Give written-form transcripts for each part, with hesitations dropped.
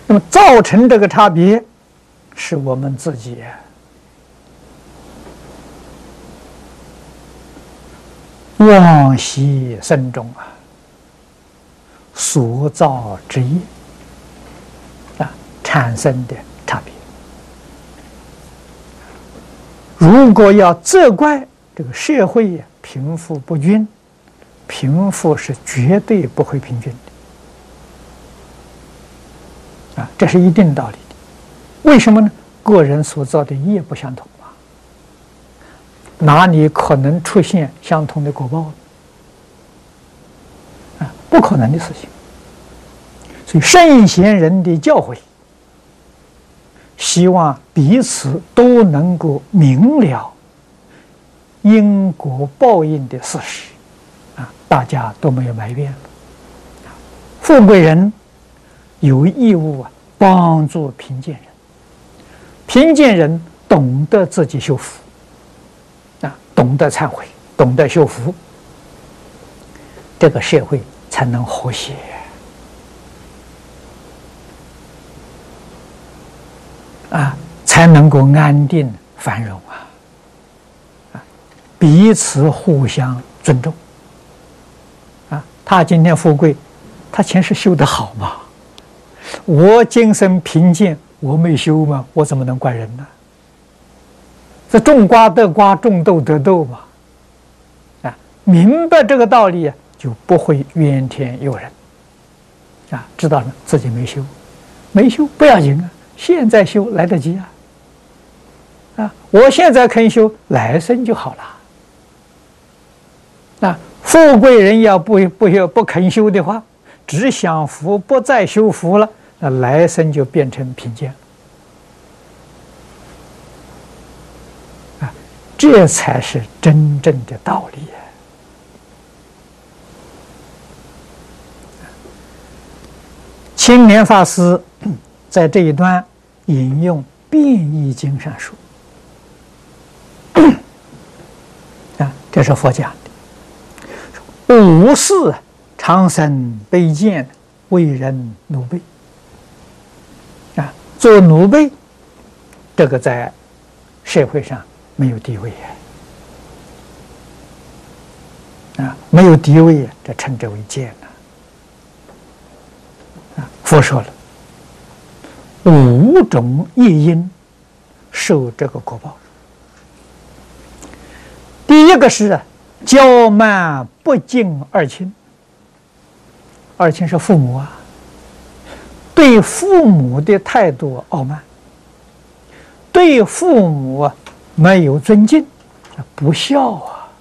那么造成这个差别，是我们自己往昔生中所造之业产生的差别。如果要责怪这个社会贫富不均，贫富是绝对不会平均的这是一定道理的。为什么呢？个人所造的业不相同哪里可能出现相同的果报呢？不可能的事情。所以圣贤人的教诲，希望彼此都能够明了因果报应的事实大家都没有埋怨了。富贵人有义务帮助贫贱人，贫贱人懂得自己修福懂得忏悔，懂得修福，这个社会才能和谐才能够安定繁荣彼此互相尊重他今天富贵，他前世修得好嘛？我今生贫贱，我没修嘛？我怎么能怪人呢？这种瓜得瓜，种豆得豆嘛明白这个道理就不会怨天尤人知道了自己没修，没修不要紧现在修来得及我现在肯修，来生就好了富贵人要不肯修的话，只享福不再修福了，那来生就变成贫贱这才是真正的道理青莲法师在这一段引用变异经上说这是佛讲的，无事常生卑贱，为人奴婢做奴婢，这个在社会上没有地位没有地位这称之为贱佛说了5种业因受这个果报。第一个是骄慢不敬二亲，二亲是父母对父母的态度傲慢，对父母没有尊敬，不孝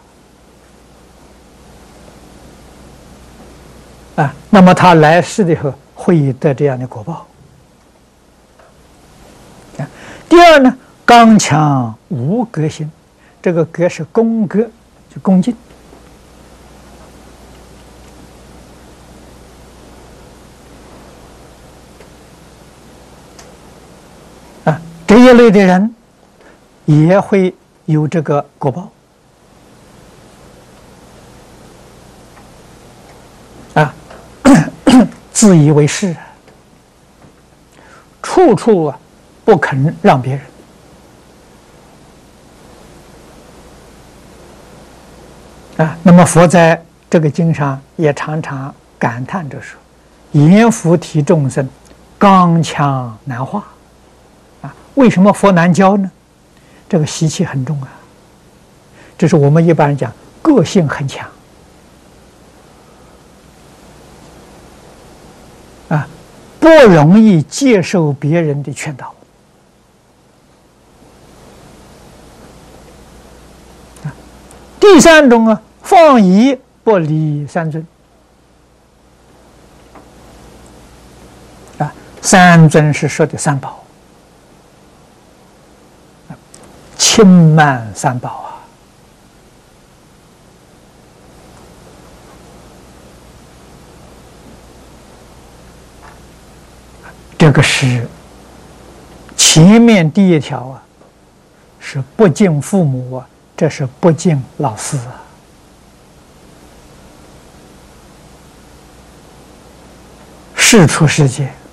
那么他来世的时候会得这样的果报第二呢，刚强无格心，这个格是恭格，就恭敬这一类的人也会有这个果报自以为是处处不肯让别人那么佛在这个经上也常常感叹着说，阎浮提众生刚强难化为什么佛难教呢？这个习气很重这是我们一般人讲个性很强不容易接受别人的劝导第三种放逸不理三尊三尊是说的三宝轻慢三宝这个是前面第一条是不敬父母这是不敬老师世出世间